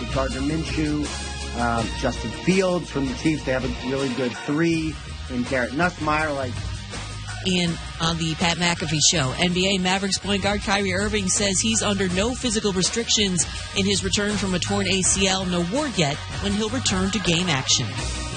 with Gardner Minshew, Justin Fields from the Chiefs. They have a really good 3 in Garrett Nussmeier. And on the Pat McAfee Show, NBA Mavericks point guard Kyrie Irving says he's under no physical restrictions in his return from a torn ACL. No word yet when he'll return to game action.